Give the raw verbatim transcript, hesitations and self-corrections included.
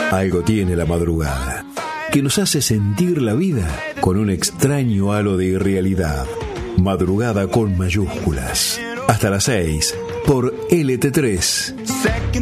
Algo tiene la madrugada, que nos hace sentir la vida con un extraño halo de irrealidad. Madrugada con mayúsculas. Hasta las seis por L T tres.